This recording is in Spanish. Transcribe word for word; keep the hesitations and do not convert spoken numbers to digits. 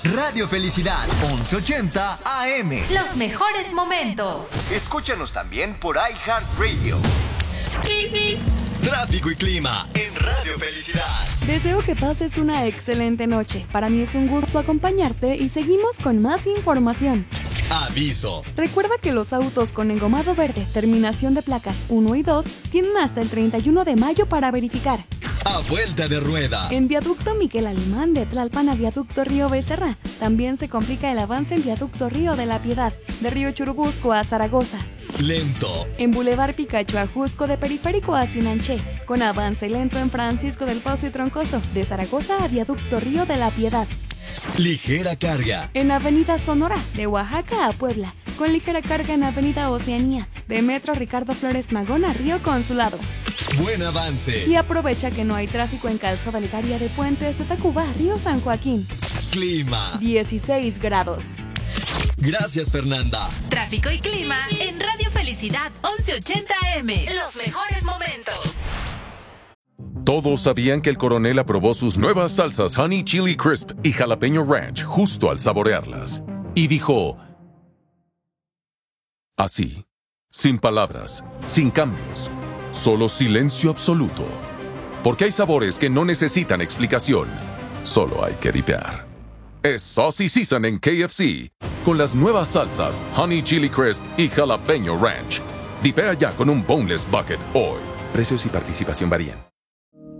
Radio Felicidad, once ochenta A M. Los mejores momentos. Escúchanos también por iHeartRadio. Tráfico y clima en Radio Felicidad. Deseo que pases una excelente noche. Para mí es un gusto acompañarte y seguimos con más información. Aviso. Recuerda que los autos con engomado verde, terminación de placas uno y dos, tienen hasta el treinta y uno de mayo para verificar. A vuelta de rueda. En viaducto Miguel Alemán de Tlalpan a viaducto Río Becerra. También se complica el avance en viaducto Río de la Piedad, de Río Churubusco a Zaragoza. Lento. En Boulevard Picacho a Jusco de Periférico a Sinanché, con avance lento en Francisco del Pozo y Troncoso, de Zaragoza a viaducto Río de la Piedad. Ligera carga. En Avenida Sonora, de Oaxaca a Puebla, con ligera carga en Avenida Oceanía, de Metro Ricardo Flores Magón a Río Consulado. Buen avance. Y aprovecha que no hay tráfico en Calzada Legaria de Puentes de Tacuba a Río San Joaquín. Clima. dieciséis grados. Gracias, Fernanda. Tráfico y clima en Radio Felicidad, once ochenta A M. Los mejores momentos. Todos sabían que el coronel aprobó sus nuevas salsas Honey Chili Crisp y Jalapeño Ranch justo al saborearlas. Y dijo... así, sin palabras, sin cambios, solo silencio absoluto. Porque hay sabores que no necesitan explicación, solo hay que dipear. Es Saucy Season en K F C, con las nuevas salsas Honey Chili Crisp y Jalapeño Ranch. Dipea ya con un Boneless Bucket hoy. Precios y participación varían.